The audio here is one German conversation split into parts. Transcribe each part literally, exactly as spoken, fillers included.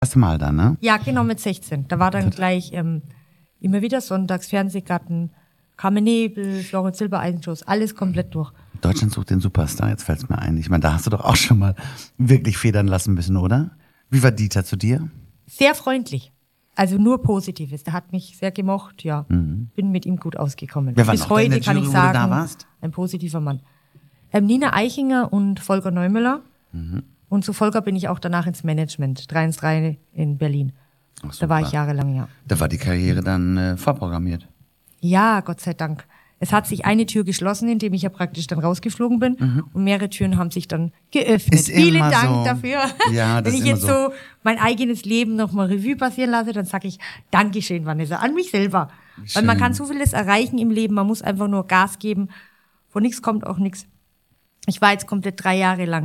Erste Mal dann, ne? Ja, genau, mit sechzehn. Da war dann gleich ähm, immer wieder sonntags, Fernsehgarten, Carmen Nebel, Florian Silbereisen-Shows, alles komplett durch. Deutschland sucht den Superstar, jetzt fällt's mir ein. Ich meine, da hast du doch auch schon mal wirklich federn lassen müssen, oder? Wie war Dieter zu dir? Sehr freundlich. Also nur Positives. Der hat mich sehr gemocht, ja. Mhm. Bin mit ihm gut ausgekommen. Wer war Bis noch heute da in der kann Jury, ich wo du sagen, da warst? ein positiver Mann. Ähm, Nina Eichinger und Volker Neumüller. Mhm. Und zu Volker bin ich auch danach ins Management, drei eins drei in Berlin. Ach, da war ich jahrelang, ja. Da war die Karriere dann äh, vorprogrammiert. Ja, Gott sei Dank. Es hat sich eine Tür geschlossen, indem ich ja praktisch dann rausgeflogen bin. Mhm. Und mehrere Türen haben sich dann geöffnet. Ist Vielen immer Dank so. dafür. Ja, das Wenn ich ist immer jetzt so. so mein eigenes Leben nochmal Revue passieren lasse, dann sage ich Dankeschön, Vanessa, an mich selber. Schön. Weil man kann so vieles erreichen im Leben, man muss einfach nur Gas geben. Von nichts kommt auch nichts. Ich war jetzt komplett drei Jahre lang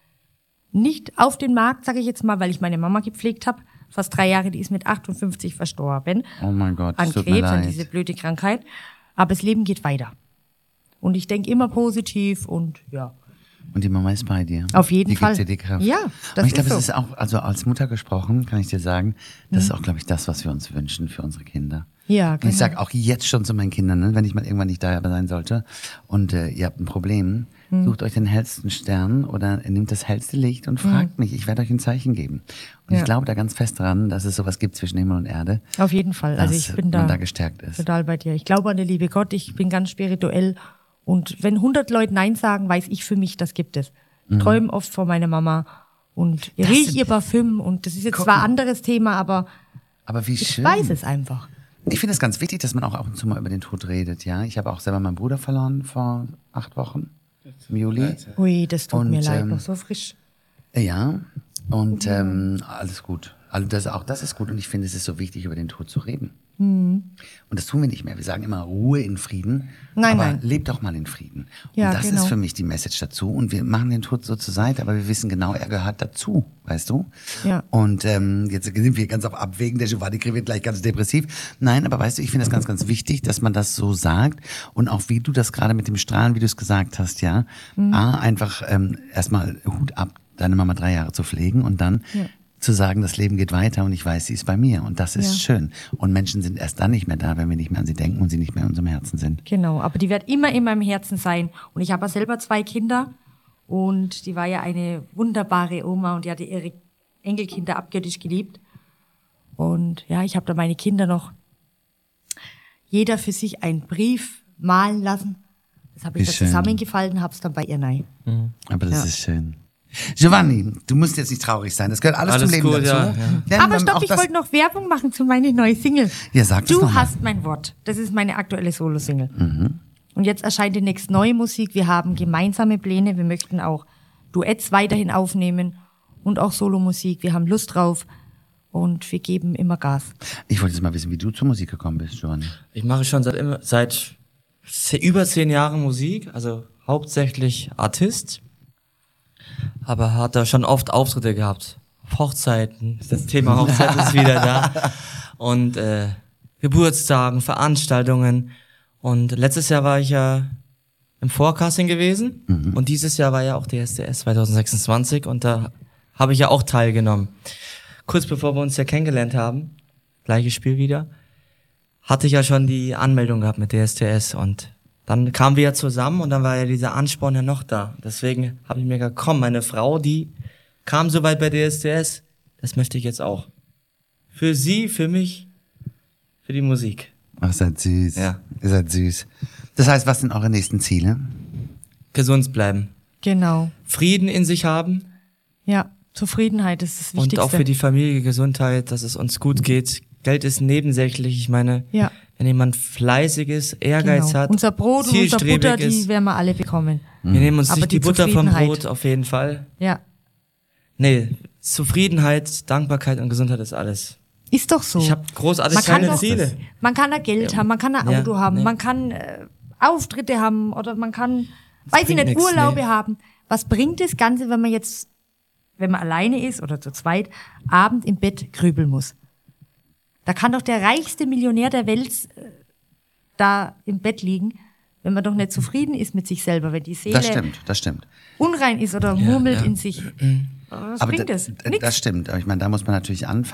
nicht auf den Markt, sage ich jetzt mal, weil ich meine Mama gepflegt habe. Fast drei Jahre, die ist mit achtundfünfzig verstorben. Oh mein Gott, an tut mir Krebs, an leid. diese blöde Krankheit. Aber das Leben geht weiter. Und ich denke immer positiv und ja. Und die Mama ist bei dir. Auf jeden die Fall. Gibt dir die Kraft. Ja, das und ich glaube, ist so. es ist auch, also als Mutter gesprochen, kann ich dir sagen, das mhm. ist auch, glaube ich, das, was wir uns wünschen für unsere Kinder. Ja, genau. Und ich sage auch jetzt schon zu meinen Kindern, ne, wenn ich mal irgendwann nicht da sein sollte und äh, ihr habt ein Problem, mhm. sucht euch den hellsten Stern oder nehmt das hellste Licht und fragt mhm. mich, ich werde euch ein Zeichen geben. Und ja. ich glaube da ganz fest dran, dass es sowas gibt zwischen Himmel und Erde. Auf jeden Fall. Also ich bin da, da gestärkt ist. Total bei dir. Ich glaube an den liebe Gott, ich bin ganz spirituell. Und wenn hundert Leute Nein sagen, weiß ich für mich, das gibt es. Ich mhm. träume oft von meiner Mama und riech ihr Parfüm und das ist jetzt zwar ein anderes Thema, aber, aber wie ich schön. weiß es einfach. Ich finde es ganz wichtig, dass man auch ab und zu mal über den Tod redet, ja. Ich habe auch selber meinen Bruder verloren vor acht Wochen, im Juli. Ui, das tut und, mir leid, ähm, noch so frisch. Ja, und ähm, alles gut. Also das, auch das ist gut und ich finde, es ist so wichtig, über den Tod zu reden. Mhm. Und das tun wir nicht mehr. Wir sagen immer Ruhe in Frieden, nein, aber nein. lebt doch mal in Frieden. Ja, und das genau. ist für mich die Message dazu. Und wir machen den Tod so zur Seite, aber wir wissen genau, er gehört dazu, weißt du? Ja. Und ähm, jetzt sind wir ganz auf Abwägen, der Giovanni wird gleich ganz depressiv. Nein, aber weißt du, ich finde das ganz, ganz wichtig, dass man das so sagt. Und auch wie du das gerade mit dem Strahlen, wie du es gesagt hast, ja. Mhm. A, einfach ähm, erstmal Hut ab, deine Mama drei Jahre zu pflegen und dann ja. zu sagen, das Leben geht weiter und ich weiß, sie ist bei mir und das ist ja. schön. Und Menschen sind erst dann nicht mehr da, wenn wir nicht mehr an sie denken und sie nicht mehr in unserem Herzen sind. Genau, aber die wird immer in meinem Herzen sein. Und ich habe ja selber zwei Kinder und die war ja eine wunderbare Oma und die hatte ihre Enkelkinder abgöttisch geliebt. Und ja, ich habe da meine Kinder noch jeder für sich einen Brief malen lassen. Das habe ich da zusammengefalten, habe es dann bei ihr rein. Mhm. Aber das ja. ist schön. Giovanni, du musst jetzt nicht traurig sein. Das gehört alles, alles zum Leben gut, dazu. Ja, ja. Aber stopp, ich wollte noch Werbung machen zu meiner neuen Single. Ja, sag das Du noch mal. hast mein Wort. Das ist meine aktuelle Solo-Single. Mhm. Und jetzt erscheint demnächst neue Musik. Wir haben gemeinsame Pläne. Wir möchten auch Duetts weiterhin aufnehmen und auch Solo-Musik. Wir haben Lust drauf und wir geben immer Gas. Ich wollte jetzt mal wissen, wie du zur Musik gekommen bist, Giovanni. Ich mache schon seit, immer, seit über zehn Jahren Musik, also hauptsächlich Artist. Aber hat da schon oft Auftritte gehabt. Auf Hochzeiten, das Thema Hochzeit ist wieder da. Und äh, Geburtstagen, Veranstaltungen. Und letztes Jahr war ich ja im Forecasting gewesen. Mhm. Und dieses Jahr war ja auch D S D S zwanzig sechsundzwanzig. Und da habe ich ja auch teilgenommen. Kurz bevor wir uns ja kennengelernt haben, gleiches Spiel wieder, hatte ich ja schon die Anmeldung gehabt mit D S D S. Und dann kamen wir ja zusammen und dann war ja dieser Ansporn ja noch da. Deswegen habe ich mir gedacht, komm, meine Frau, die kam so weit bei D S D S, das möchte ich jetzt auch. Für sie, für mich, für die Musik. Ach, seid süß. Ja. Ihr seid süß. Das heißt, was sind eure nächsten Ziele? Gesund bleiben. Genau. Frieden in sich haben. Ja, Zufriedenheit ist das Wichtigste. Und auch für die Familie Gesundheit, dass es uns gut geht. Geld ist nebensächlich, ich meine... Ja. Wenn jemand fleißig ist, Ehrgeiz genau. hat, unser Brot und unser Butter, die ist, werden wir alle bekommen. Wir nehmen uns Aber nicht die, die Butter vom Brot, auf jeden Fall. Ja. Nee, Zufriedenheit, Dankbarkeit und Gesundheit ist alles. Ist doch so. Ich habe großartig keine doch, Ziele. Man kann da Geld ja. haben, man kann ein Auto ja, haben, nee. man kann äh, Auftritte haben oder man kann, das weiß ich nicht, nix, Urlaube nee. haben. Was bringt das Ganze, wenn man jetzt, wenn man alleine ist oder zu zweit, abend im Bett grübeln muss? Da kann doch der reichste Millionär der Welt äh, da im Bett liegen, wenn man doch nicht zufrieden ist mit sich selber, wenn die Seele das stimmt, das stimmt. unrein ist oder murmelt ja, ja. in sich. Was aber bringt da- das? d- Nix. Das stimmt. Aber ich meine, da muss man natürlich anfangen.